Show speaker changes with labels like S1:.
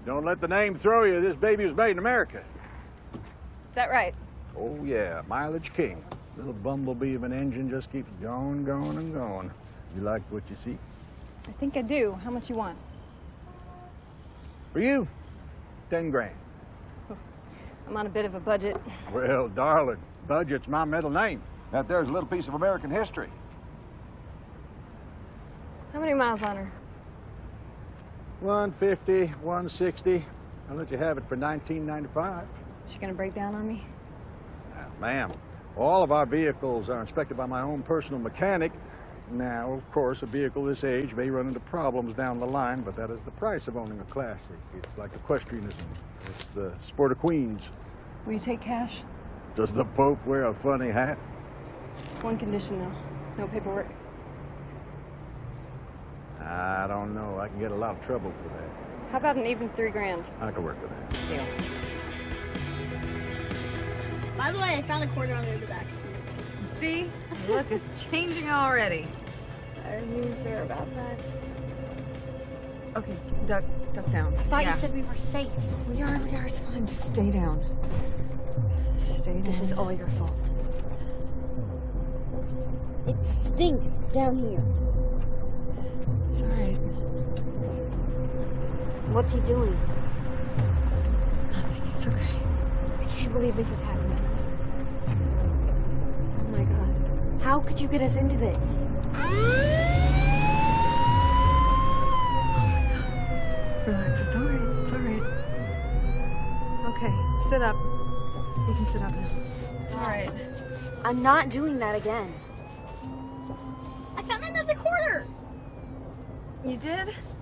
S1: Don't let the name throw you. This baby was made in America.
S2: Is that right?
S1: Oh, yeah. Mileage king. Little bumblebee of an engine just keeps going, going, and going. You like what you see?
S2: I think I do. How much you want?
S1: For you, 10 grand.
S2: I'm on a bit of a budget.
S1: Well, darling, budget's my middle name. That there's a little piece of American history.
S2: How many miles on her?
S1: 150, 160. I'll let you have it for $19.95.
S2: She gonna break down on me?
S1: Ma'am, all of our vehicles are inspected by my own personal mechanic. Now, of course, a vehicle this age may run into problems down the line, but that is the price of owning a classic. It's like equestrianism. It's the sport of queens.
S2: Will you take cash?
S1: Does the Pope wear a funny hat?
S2: One condition, though. No paperwork.
S1: I don't know. I can get a lot of trouble for that.
S2: How about an even 3 grand?
S1: I can work with that.
S2: Deal.
S3: By the way, I found a quarter under the back seat.
S4: See? Look, it's changing already.
S3: Are you sure about that?
S4: Okay, duck down.
S3: I thought you said we were safe.
S4: We are, it's fine. Just stay down. Stay down.
S3: This is all your fault. It stinks down here.
S4: It's all right.
S3: What's he doing?
S4: Nothing, it's okay.
S3: I can't believe this is happening. Oh my God. How could you get us into this?
S4: Relax, it's all right, it's all right. Okay, sit up. You can sit up now. It's all right.
S3: I'm not doing that again. I found another quarter!
S4: You did?